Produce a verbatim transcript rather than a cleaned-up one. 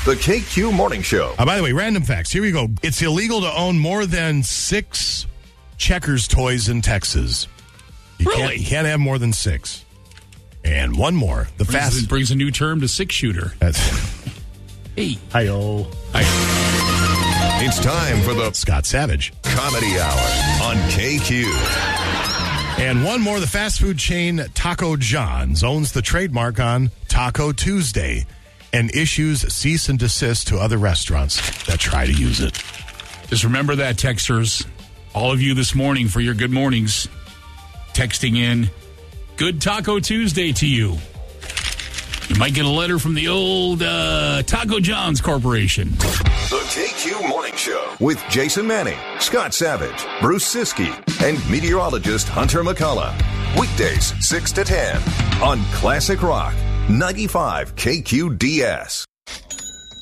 The K Q Morning Show. Uh, by the way, random facts. Here we go. It's illegal to own more than six Checkers toys in Texas. You Really? Can't, you can't have more than six. And one more. The brings, fast it brings a new term to six shooter. That's Hey. Hi-yo. Hi. It's time for the Scott Savage Comedy Hour on K Q. And one more. The fast food chain Taco John's owns the trademark on Taco Tuesday and issues cease and desist to other restaurants that try to use it. Just remember that, texters. All of you this morning for your good mornings, texting in, Good Taco Tuesday to you. You might get a letter from the old uh, Taco John's Corporation. The K Q Morning Show with Jason Manning, Scott Savage, Bruce Siskey, and meteorologist Hunter McCullough. Weekdays six to ten on Classic Rock ninety-five K Q D S.